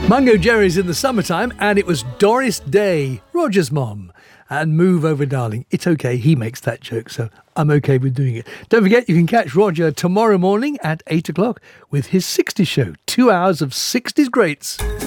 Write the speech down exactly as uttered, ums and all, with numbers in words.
Mungo Jerry's in the summertime, and it was Doris Day, Roger's mom. And Move Over Darling. It's okay, he makes that joke, so I'm okay with doing it. Don't forget, you can catch Roger tomorrow morning at eight o'clock with his sixties show. Two hours of sixties greats.